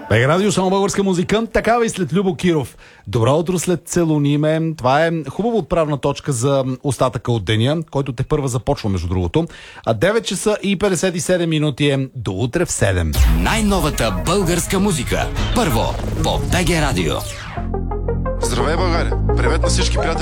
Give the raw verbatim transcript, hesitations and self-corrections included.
Бег радио, само българска музика. Такава и след Любо Киров. Добро утро след Целуниме. Това е хубава отправна точка за остатъка от деня, който те първа започва, между другото. А девет часа и петдесет и седем минути е до утре в седем. Най-новата българска музика. Първо по Бег радио. Здравей, България! Привет на всички приятели